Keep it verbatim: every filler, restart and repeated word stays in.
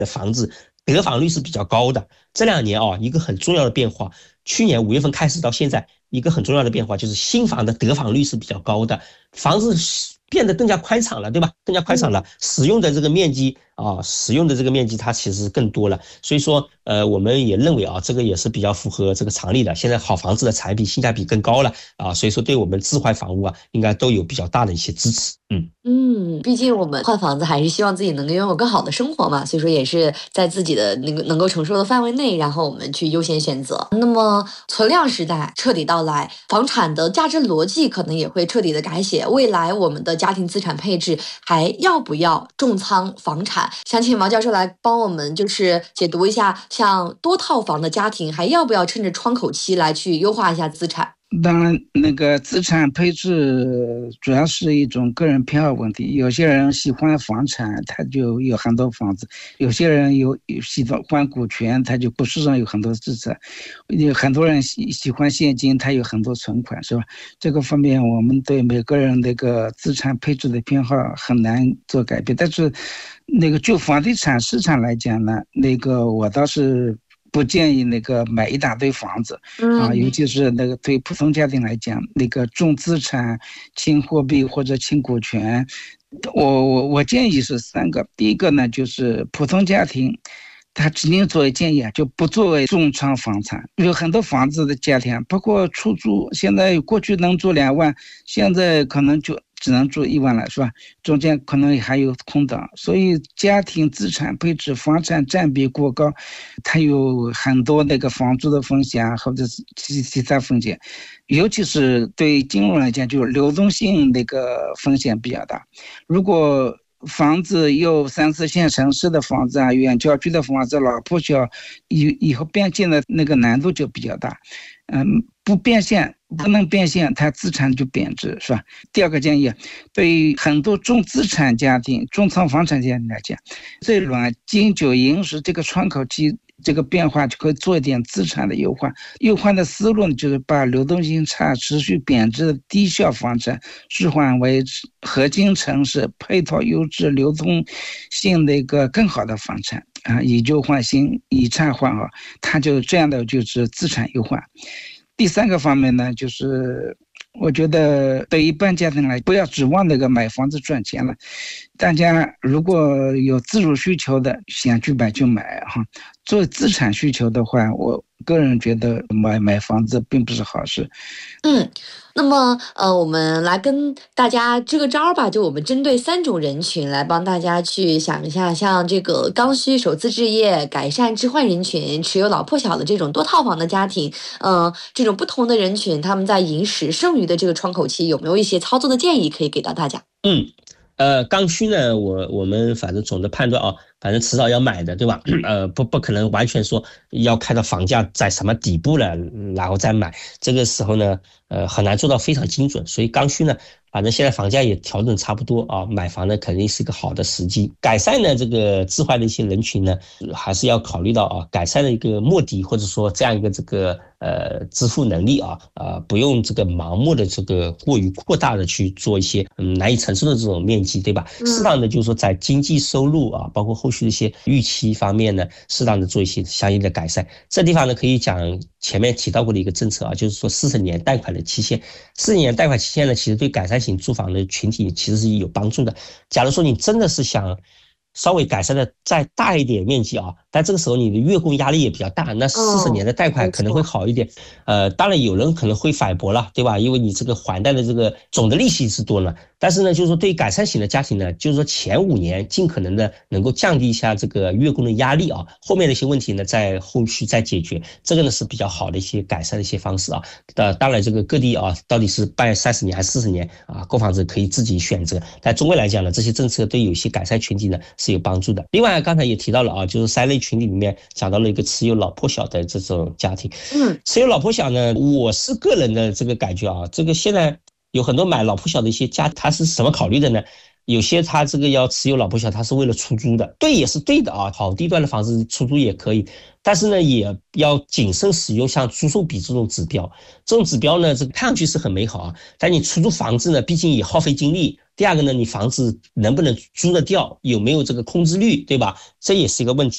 的房子得房率是比较高的。这两年啊，一个很重要的变化，去年五月份开始到现在，一个很重要的变化就是新房的得房率是比较高的，房子变得更加宽敞了，对吧？更加宽敞了，使用的这个面积啊，使用的这个面积它其实更多了。所以说，呃，我们也认为啊，这个也是比较符合这个常理的。现在好房子的产品性价比更高了啊，所以说对我们置换房屋啊，应该都有比较大的一些支持。嗯嗯，毕竟我们换房子还是希望自己能够拥有更好的生活嘛，所以说也是在自己的那个能够承受的范围内，然后我们去优先选择。那么存量时代彻底到来，房产的价值逻辑可能也会彻底的改写。未来我们的家庭资产配置还要不要重仓房产？想请毛教授来帮我们就是解读一下，像多套房的家庭还要不要趁着窗口期来去优化一下资产？ 当然，那个资产配置主要是一种个人偏好问题。有些人喜欢房产，他就有很多房子；有些人有喜欢股权，他就股市上有很多资产；有很多人喜喜欢现金，他有很多存款，是吧？这个方面，我们对每个人那个资产配置的偏好很难做改变。但是，那个就房地产市场来讲呢，那个我倒是不建议那个买一大堆房子啊，尤其是那个对普通家庭来讲，那个重资产、轻货币或者轻股权，我我我建议是三个。第一个呢，就是普通家庭，他只能作为建议啊，就不作为重仓房产。有很多房子的家庭，包括出租，现在过去能租两万，现在可能就只能住一万了，是吧？中间可能还有空档，所以家庭资产配置房产占比过高，它有很多那个房租的风险或者是其其他风险，尤其是对金融来讲，就是流动性那个风险比较大。如果房子有三四线城市的房子啊，远郊区的房子，老破小，以以后变现的那个难度就比较大。嗯，不变现，不能变现，它资产就贬值，是吧？第二个建议，对于很多重资产家庭、重仓房产家庭来讲，这轮金九银十这个窗口期这个变化就可以做一点资产的优化。优化的思路呢，就是把流动性差、持续贬值的低效房产置换为核心城市配套优质、流动性的一个更好的房产啊，以旧换新，以差换好，它就这样的就是资产优化。第三个方面呢，就是我觉得对一般家庭来，不要指望那个买房子赚钱了。大家如果有自主需求的，想去买就买哈。做资产需求的话，我个人觉得买买房子并不是好事。 嗯，那么呃，我们来跟大家支个招吧，就我们针对三种人群来帮大家去想一下，像这个刚需、首次置业、改善置换人群、持有老破小的这种多套房的家庭，嗯、呃，这种不同的人群，他们在银时剩余的这个窗口期，有没有一些操作的建议可以给到大家？ 嗯。呃，刚需呢，我我们反正总的判断啊，反正迟早要买的，对吧？呃，不不可能完全说要看到房价在什么底部了，然后再买。这个时候呢，呃，很难做到非常精准。所以刚需呢，反正现在房价也调整差不多啊，买房呢肯定是一个好的时机。改善呢这个置换的一些人群呢，还是要考虑到啊，改善的一个目的或者说这样一个这个呃支付能力啊，啊、呃、不用这个盲目的这个过于扩大的去做一些嗯难以承受的这种面积。对吧？适当的就是说在经济收入啊，包括后续的一些预期方面呢，适当的做一些相应的改善。这地方呢可以讲前面提到过的一个政策啊，就是说四十年贷款的期限。四十年贷款期限呢，其实对改善型住房的群体其实是有帮助的。假如说你真的是想稍微改善的再大一点面积啊，但这个时候你的月供压力也比较大，那四十年的贷款可能会好一点。呃，当然有人可能会反驳了，对吧？因为你这个还贷的这个总的利息是多了，但是呢，就是说对于改善型的家庭呢，就是说前五年尽可能的能够降低一下这个月供的压力啊，后面的一些问题呢，在后续再解决，这个呢是比较好的一些改善的一些方式啊。呃，当然这个各地啊，到底是办三十年还是四十年啊，购房者可以自己选择。但总归来讲呢，这些政策对有些改善群体呢是有帮助的。另外刚才也提到了啊，就是三类群体里面讲到了一个持有老破小的这种家庭。嗯，持有老破小呢，我是个人的这个感觉啊，这个现在有很多买老破小的一些家，他是什么考虑的呢？有些他这个要持有老破小，他是为了出租的，对也是对的啊，好地段的房子出租也可以，但是呢也要谨慎使用像租售比这种指标。这种指标呢，这个看上去是很美好啊，但你出租房子呢，毕竟也耗费精力。第二个呢，你房子能不能租得掉，有没有这个空置率，对吧？这也是一个问题。